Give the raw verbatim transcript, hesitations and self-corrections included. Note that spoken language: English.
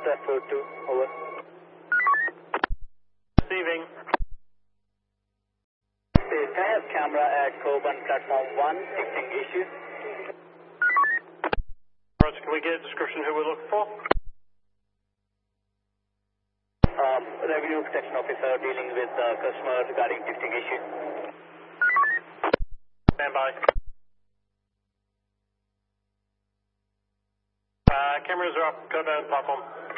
Stratford two, over. Receiving. Hey, can I have camera at Coburn platform one, fixing issue? Roger, can we get a description who we're looking for? Um, revenue protection officer dealing with uh, customer regarding ticketing issue. Stand by. Uh, cameras are up, go down platform.